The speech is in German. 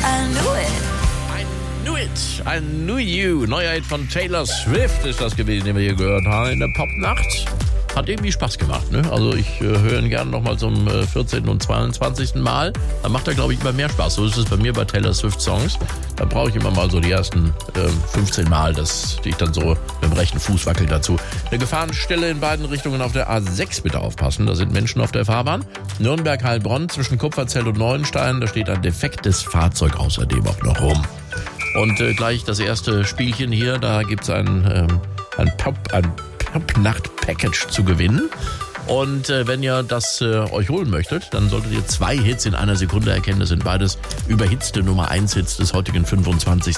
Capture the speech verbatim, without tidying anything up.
I knew it. I knew it, I knew you. Neuer Hit von Taylor Swift ist das gewesen, den wir hier gehört haben in der Popnacht. Hat irgendwie Spaß gemacht, ne? Also ich äh, höre ihn gerne nochmal zum äh, vierzehnten und zweiundzwanzigsten Mal. Dann macht er, glaube ich, immer mehr Spaß. So ist es bei mir bei Taylor Swift Songs. Da brauche ich immer mal so die ersten äh, fünfzehn Mal, dass ich dann so mit dem rechten Fuß wackel dazu. Eine Gefahrenstelle in beiden Richtungen auf der A sechs, bitte aufpassen. Da sind Menschen auf der Fahrbahn. Nürnberg-Heilbronn zwischen Kupferzell und Neuenstein. Da steht ein defektes Fahrzeug außerdem auch noch rum. Und äh, gleich das erste Spielchen hier. Da gibt es ein, ähm, ein Pop... Ein Nacht-Package zu gewinnen. Und äh, wenn ihr das äh, euch holen möchtet, dann solltet ihr zwei Hits in einer Sekunde erkennen. Das sind beides überhitzte Nummer eins Hits des heutigen fünfundzwanzigsten